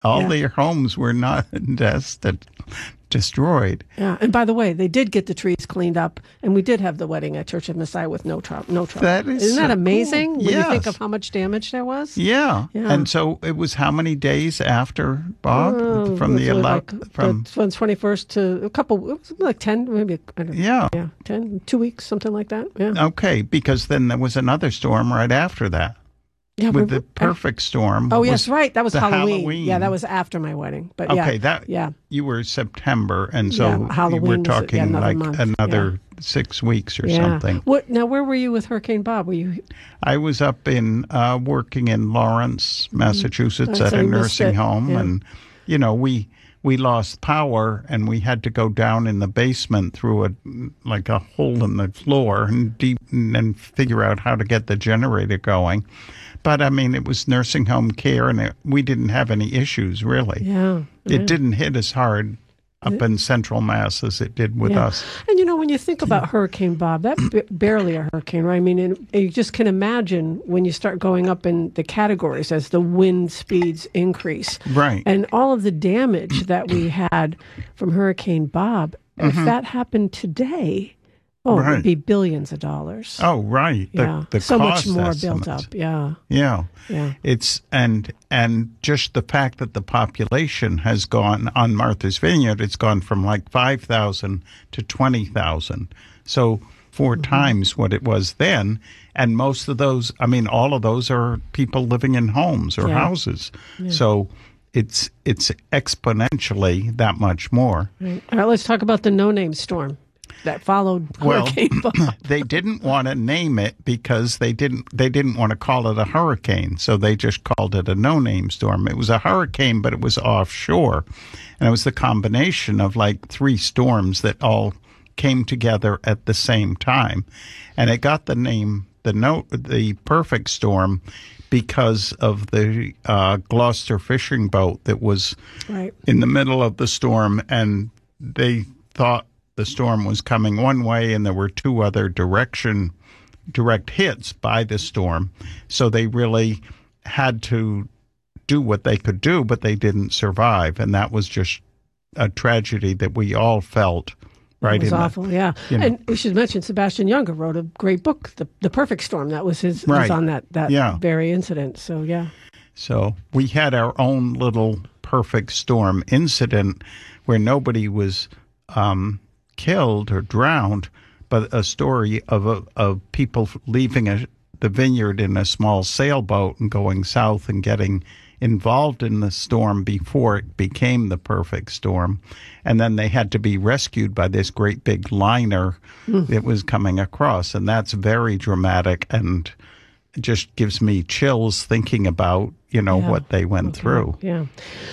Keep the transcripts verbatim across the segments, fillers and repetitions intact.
All yeah. their homes were not destined. Destroyed. Yeah, and by the way, they did get the trees cleaned up, and we did have the wedding at Church of Messiah with no trouble. No trouble. That is Isn't that so amazing? cool. When Yes. you think of how much damage there was. Yeah. Yeah. And so it was how many days after, Bob? Oh, from the it was eleventh? like from the twenty-first to a couple, it was like ten, maybe. I don't know. Yeah. Yeah, ten, two weeks, something like that. Yeah. Okay, because then there was another storm right after that. Yeah, with we- the perfect storm. Oh, was yes, right. That was the Halloween. Halloween. Yeah, that was after my wedding. But Okay, yeah, that yeah. you were September, and so Yeah, Halloween we're was, talking yeah, another like month, another six weeks or yeah. something. What now? Where were you with Hurricane Bob? Were you? I was up in uh, working in Lawrence, Massachusetts, Oh, at so a you missed nursing it. home, Yeah. and you know we we lost power, and we had to go down in the basement through a like a hole in the floor and deep and, and figure out how to get the generator going. But I mean, it was nursing home care, and it, we didn't have any issues really. Yeah. It yeah. didn't hit as hard up in Central Mass as it did with Yeah. us. And you know, when you think about Hurricane Bob, that's b- barely a hurricane, right? I mean, it, you just can imagine when you start going up in the categories as the wind speeds increase. Right. And all of the damage that we had from Hurricane Bob, if that happened today, oh, it Right. would be billions of dollars. Oh, right. The, yeah. the so much cost more estimates. built up. Yeah. Yeah. Yeah. It's and and just the fact that the population has gone on Martha's Vineyard, it's gone from like five thousand to twenty thousand. So four Mm-hmm. times what it was then. And most of those, I mean, all of those are people living in homes or Yeah. houses. So it's it's exponentially that much more. Right. All right, let's talk about the no-name storm that followed Well, Hurricane Bob. they didn't want to name it because they didn't they didn't want to call it a hurricane, so they just called it a no-name storm. It was a hurricane, but it was offshore, and it was the combination of like three storms that all came together at the same time, and it got the name the no the perfect storm because of the uh, Gloucester fishing boat that was Right. in the middle of the storm, and they thought the storm was coming one way, and there were two other direction direct hits by the storm. So they really had to do what they could do, but they didn't survive. And that was just a tragedy that we all felt right It was in awful, the, yeah. you know. And we should mention Sebastian Younger wrote a great book, The The Perfect Storm. That was his was Right. on that, that Yeah. very incident. So yeah. So we had our own little perfect storm incident where nobody was um, killed or drowned, but a story of a, of people leaving a, the vineyard in a small sailboat and going south and getting involved in the storm before it became the perfect storm. And then they had to be rescued by this great big liner Mm. that was coming across. And that's very dramatic and just gives me chills thinking about, you know, Yeah. what they went Okay. through. Yeah.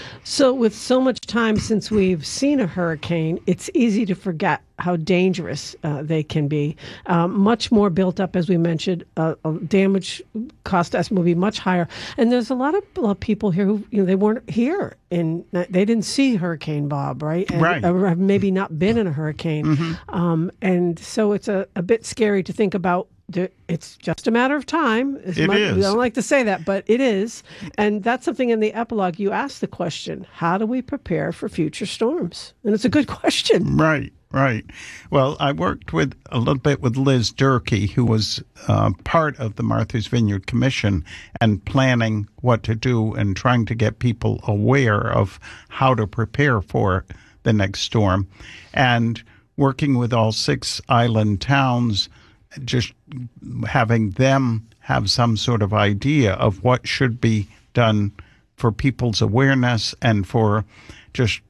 So with so much time since we've seen a hurricane, it's easy to forget how dangerous uh, they can be. Um, much more built up, as we mentioned. Uh, uh, damage cost estimate will be much higher. And there's a lot of uh, people here who, you know, they weren't here and they didn't see Hurricane Bob, right? And, Right. Or have maybe not been in a hurricane. Mm-hmm. Um, and so it's a, a bit scary to think about. The- It's just a matter of time. As It much- is. We don't like to say that, but it is. And that's something in the epilogue. You ask the question, how do we prepare for future storms? And it's a good question. Right, right. Well, I worked with a little bit with Liz Durkee, who was uh, part of the Martha's Vineyard Commission and planning what to do and trying to get people aware of how to prepare for the next storm. And working with all six island towns, just having them have some sort of idea of what should be done for people's awareness and for just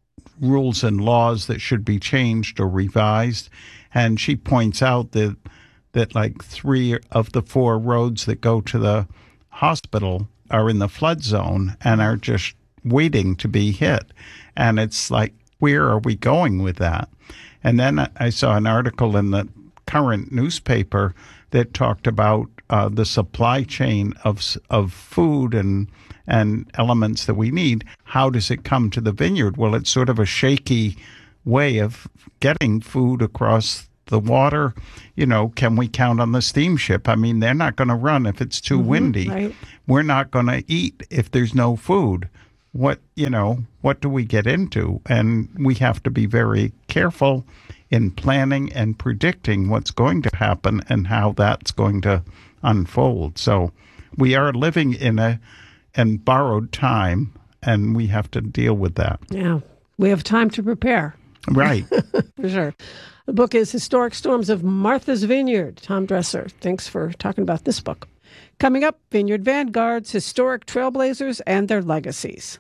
rules and laws that should be changed or revised. And she points out that that like three of the four roads that go to the hospital are in the flood zone and are just waiting to be hit. And it's like, where are we going with that? And then I saw an article in the current newspaper that talked about uh, the supply chain of of food and and elements that we need. How does it come to the vineyard? Well, it's sort of a shaky way of getting food across the water. You know, can we count on the steamship? I mean, they're not going to run if it's too windy. right. We're not going to eat if there's no food. what, you know, what do we get into? And we have to be very careful in planning and predicting what's going to happen and how that's going to unfold. So we are living in a in borrowed time, and we have to deal with that. Yeah, we have time to prepare. Right. For sure. The book is Historic Storms of Martha's Vineyard. Tom Dresser, thanks for talking about this book. Coming up, Vineyard Vanguards, historic trailblazers and their legacies.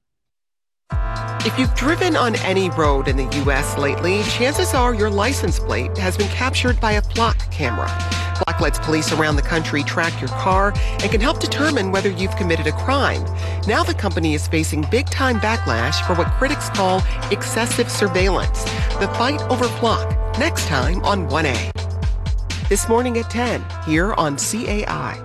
If you've driven on any road in the U S lately, chances are your license plate has been captured by a Flock camera. Flock lets police around the country track your car and can help determine whether you've committed a crime. Now the company is facing big-time backlash for what critics call excessive surveillance. The fight over Flock, next time on one A. This morning at ten, here on C A I.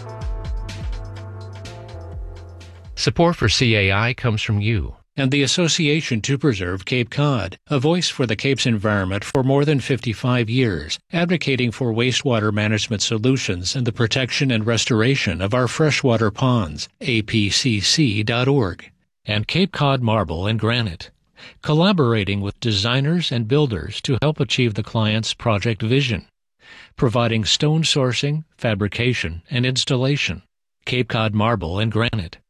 Support for C A I comes from you and the Association to Preserve Cape Cod, a voice for the Cape's environment for more than fifty-five years, advocating for wastewater management solutions and the protection and restoration of our freshwater ponds, A P C C dot org. And Cape Cod Marble and Granite, collaborating with designers and builders to help achieve the client's project vision, providing stone sourcing, fabrication, and installation. Cape Cod Marble and Granite.